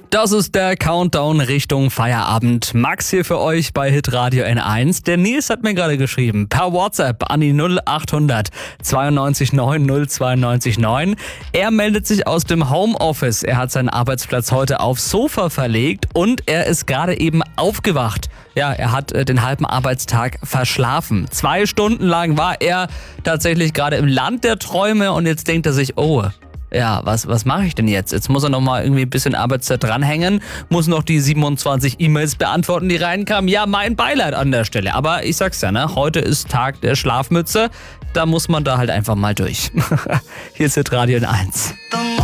Das ist der Countdown Richtung Feierabend. Max hier für euch bei Hitradio N1. Der Nils hat mir gerade geschrieben, per WhatsApp an die 0800 92 9 092 9. Er meldet sich aus dem Homeoffice. Er hat seinen Arbeitsplatz heute aufs Sofa verlegt und er ist gerade eben aufgewacht. Ja, er hat den halben Arbeitstag verschlafen. 2 Stunden lang war er tatsächlich gerade im Land der Träume und jetzt denkt er sich, oh, ja, was mache ich denn jetzt? Jetzt muss er nochmal irgendwie ein bisschen Arbeitszeit dranhängen, muss noch die 27 E-Mails beantworten, die reinkamen. Ja, mein Beileid an der Stelle. Aber ich sag's ja, ne, heute ist Tag der Schlafmütze. Da muss man da halt einfach mal durch. Hier ist Hitradio N1.